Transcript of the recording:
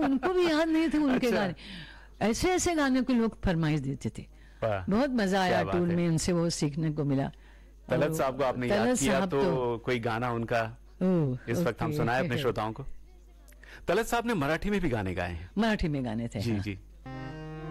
उनको भी याद नहीं थे उनके अच्छा। गाने। ऐसे ऐसे गाने को लोग फरमाइश देते थे। वाह, बहुत मजा आया क्या बात टूर है। में, उनसे वो सीखने को मिला। तलत और साहब को आपने याद तलत किया साहब तो कोई गाना उनका ओह, इस वक्त हम ओके। सुनाए अपने श्रोताओं को। तलत साहब ने मराठी में भी गाने गाए हैं। मराठी में गाने थे, जी हाँ। जी